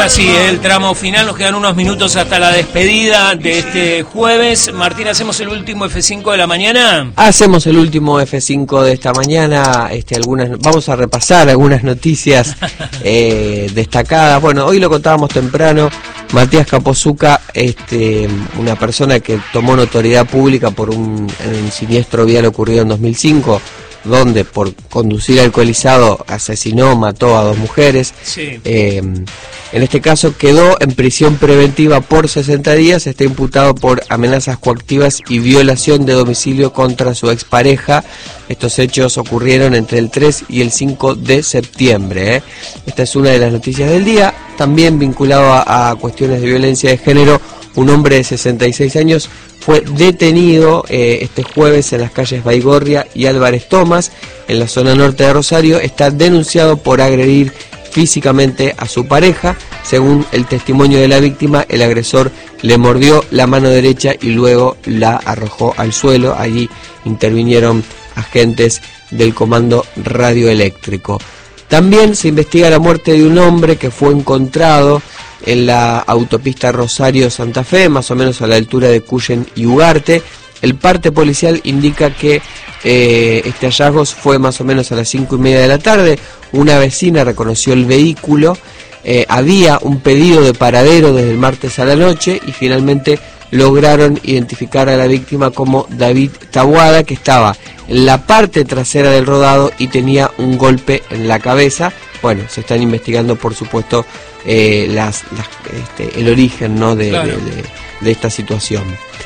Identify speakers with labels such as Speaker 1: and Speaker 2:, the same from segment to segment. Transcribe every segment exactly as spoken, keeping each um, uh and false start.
Speaker 1: así, el tramo final, nos quedan unos minutos hasta la despedida de este jueves. Martín, ¿hacemos el último F cinco de la mañana?
Speaker 2: Hacemos el último F cinco de esta mañana. Este, algunas, vamos a repasar algunas noticias eh, destacadas. Bueno, hoy lo contábamos temprano, Matías Capozuca, este, una persona que tomó notoriedad pública por un, un siniestro vial ocurrido en dos mil cinco, donde por conducir alcoholizado asesinó, mató a dos mujeres.
Speaker 1: Sí.
Speaker 2: Eh, en este caso quedó en prisión preventiva por sesenta días, está imputado por amenazas coactivas y violación de domicilio contra su expareja. Estos hechos ocurrieron entre el tres y el cinco de septiembre. ¿eh? Esta es una de las noticias del día. También vinculado a, a cuestiones de violencia de género, un hombre de sesenta y seis años fue detenido eh, este jueves en las calles Baigorria y Álvarez Thomas, en la zona norte de Rosario. Está denunciado por agredir físicamente a su pareja. Según el testimonio de la víctima, el agresor le mordió la mano derecha y luego la arrojó al suelo. Allí intervinieron agentes del Comando Radioeléctrico. También se investiga la muerte de un hombre que fue encontrado en la autopista Rosario-Santa Fe, más o menos a la altura de Cuyen y Ugarte. El parte policial indica que eh, este hallazgo fue más o menos a las cinco y media de la tarde. Una vecina reconoció el vehículo, eh, había un pedido de paradero desde el martes a la noche y finalmente lograron identificar a la víctima como David Taboada, que estaba en la parte trasera del rodado y tenía un golpe en la cabeza. Bueno, se están investigando, por supuesto, eh, las, las, este, el origen, ¿no? de, claro. de, de, de esta situación.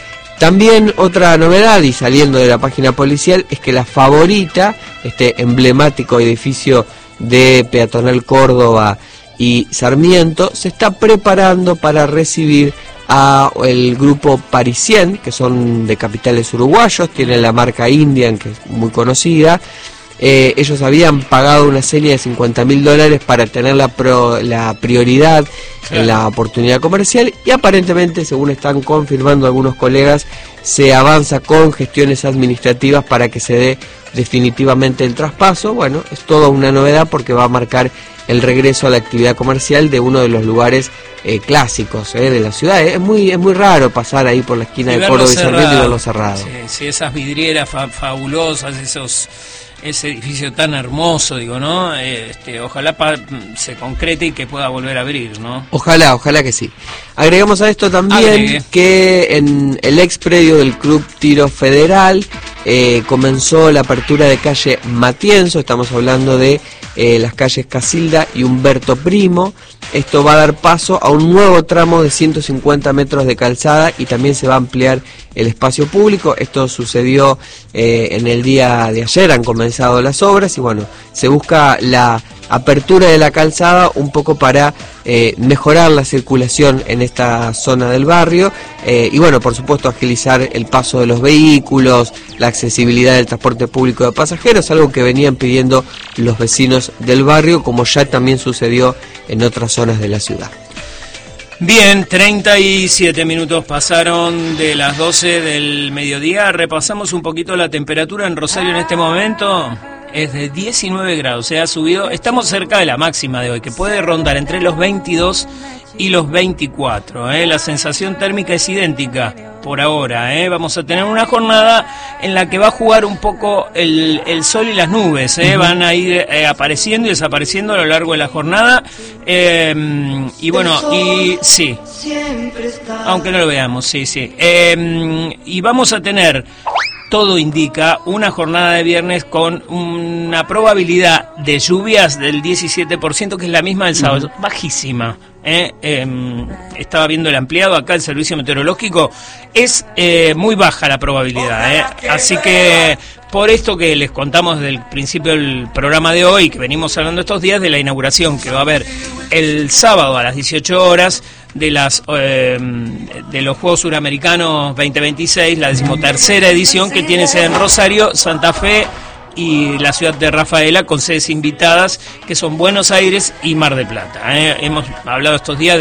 Speaker 2: También otra novedad, y saliendo de la página policial, es que La Favorita, este emblemático edificio de Peatonal Córdoba y Sarmiento, se está preparando para recibir a el grupo Parisien, que son de capitales uruguayos, tienen la marca Indian, que es muy conocida. Eh, ellos habían pagado una serie de cincuenta mil dólares para tener la, pro, la prioridad en la oportunidad comercial, y aparentemente, según están confirmando algunos colegas, se avanza con gestiones administrativas para que se dé definitivamente el traspaso. Bueno, es toda una novedad porque va a marcar el regreso a la actividad comercial de uno de los lugares eh, clásicos eh, de la ciudad. Es muy es muy raro pasar ahí por la esquina de Córdoba y Sarmiento y verlo cerrado.
Speaker 1: Sí, sí, esas vidrieras fa fabulosas, esos... ese edificio tan hermoso, digo, ¿no? Este, ojalá pa se concrete y que pueda volver a abrir, ¿no?
Speaker 2: Ojalá, ojalá que sí. Agregamos a esto también Agregue. que en el ex predio del Club Tiro Federal eh, comenzó la apertura de calle Matienzo. Estamos hablando de eh, las calles Casilda y Humberto Primo. Esto va a dar paso a un nuevo tramo de ciento cincuenta metros de calzada y también se va a ampliar el espacio público. Esto sucedió eh, en el día de ayer, han comenzado las obras y bueno, se busca la apertura de la calzada un poco para eh, mejorar la circulación en esta zona del barrio eh, y bueno, por supuesto, agilizar el paso de los vehículos, la accesibilidad del transporte público de pasajeros, algo que venían pidiendo los vecinos del barrio, como ya también sucedió en otras zonas de la ciudad.
Speaker 1: Bien, treinta y siete minutos pasaron de las doce del mediodía. Repasamos un poquito la temperatura en Rosario en este momento. Es de diecinueve grados, se ha subido. Estamos cerca de la máxima de hoy, que puede rondar entre los veintidós y los veinticuatro. ¿eh? La sensación térmica es idéntica por ahora. ¿eh? Vamos a tener una jornada en la que va a jugar un poco el, el sol y las nubes. ¿eh? Uh-huh. Van a ir eh, apareciendo y desapareciendo a lo largo de la jornada. Eh, y bueno, y sí, aunque no lo veamos, sí, sí. Eh, y vamos a tener... todo indica una jornada de viernes con una probabilidad de lluvias del diecisiete por ciento, que es la misma del sábado, uh-huh. bajísima. ¿eh? Eh, estaba viendo el ampliado acá, el servicio meteorológico, es eh, muy baja la probabilidad. ¿eh? Así que por esto que les contamos del principio del programa de hoy, que venimos hablando estos días de la inauguración que va a haber el sábado a las dieciocho horas, de las eh, de los Juegos Suramericanos veinte veintiséis, la decimotercera edición, que tiene sede en Rosario, Santa Fe y la ciudad de Rafaela, con sedes invitadas que son Buenos Aires y Mar del Plata. ¿eh? Hemos hablado estos días de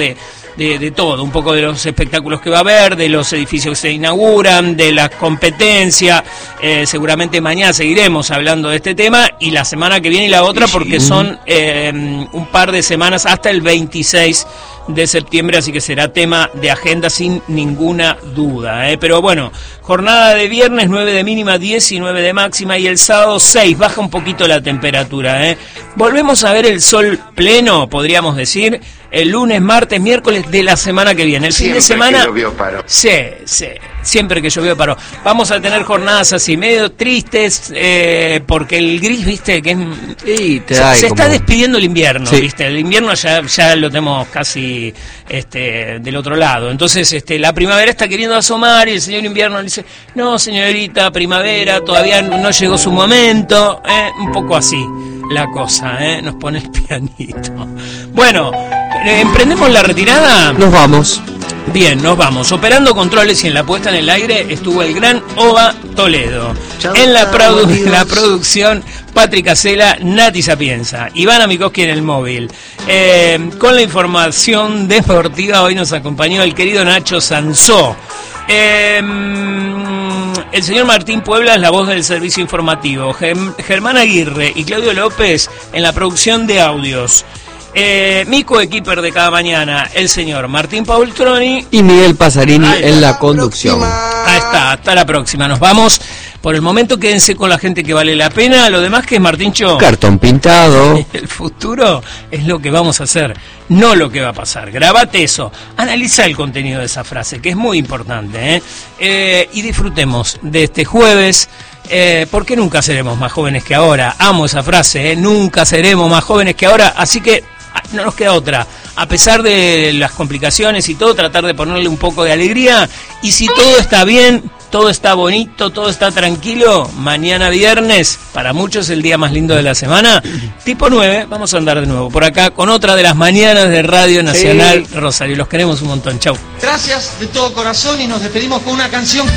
Speaker 1: de, de todo, un poco de los espectáculos que va a haber, de los edificios que se inauguran, de la competencia. Eh, seguramente mañana seguiremos hablando de este tema, y la semana que viene y la otra, porque son eh, un par de semanas hasta el veintiséis de septiembre, así que será tema de agenda sin ninguna duda, ¿eh? Pero bueno, jornada de viernes, nueve de mínima, diecinueve de máxima, y el sábado seis, baja un poquito la temperatura, ¿eh? Volvemos a ver el sol pleno, podríamos decir, el lunes, martes, miércoles de la semana que viene. El
Speaker 3: Siempre
Speaker 1: fin de semana...
Speaker 3: que llovió, paró.
Speaker 1: Sí, sí, siempre que llovió paró. Vamos a tener jornadas así medio tristes, eh, porque el gris, viste, que es...
Speaker 2: Sí, te
Speaker 1: se,
Speaker 2: da
Speaker 1: se
Speaker 2: como...
Speaker 1: está despidiendo el invierno,
Speaker 2: Sí.
Speaker 1: viste, el invierno ya, ya lo tenemos casi este, del otro lado. Entonces este, la primavera está queriendo asomar y el señor invierno le dice, no señorita, primavera, todavía no llegó su momento, eh, un poco así la cosa, eh, nos pone el pianito. Bueno, eh, ¿emprendemos la retirada?
Speaker 2: Nos vamos.
Speaker 1: Bien, nos vamos. Operando controles y en la puesta en el aire estuvo el gran Oba Toledo.
Speaker 3: Chau,
Speaker 1: En la, produ
Speaker 3: amigos.
Speaker 1: la producción, Patrick Acela, Nati Sapienza, Ivana Mikoski en el móvil. Eh, con la información deportiva hoy nos acompañó el querido Nacho Sansó. Eh, el señor Martín Puebla es la voz del servicio informativo. Germ Germán Aguirre y Claudio López en la producción de audios. Eh, mi coequiper de cada mañana, el señor Martín Paultroni.
Speaker 2: Y Miguel Pasarini
Speaker 1: Ay,
Speaker 2: en la conducción.
Speaker 1: Ahí está, hasta la próxima. Nos vamos. Por el momento quédense con la gente que vale la pena. Lo demás que es Martíncho.
Speaker 2: Cartón pintado.
Speaker 1: El futuro es lo que vamos a hacer, no lo que va a pasar. Grabate eso, analiza el contenido de esa frase, que es muy importante, ¿eh? Eh, y disfrutemos de este jueves, eh, porque nunca seremos más jóvenes que ahora. Amo esa frase, ¿eh? Nunca seremos más jóvenes que ahora, así que no nos queda otra. A pesar de las complicaciones y todo, tratar de ponerle un poco de alegría. Y si todo está bien, todo está bonito, todo está tranquilo, mañana viernes, para muchos el día más lindo de la semana, tipo nueve, vamos a andar de nuevo por acá con otra de las mañanas de Radio Nacional, sí. Rosario, los queremos un montón, chau.
Speaker 4: Gracias de todo corazón y nos despedimos con una canción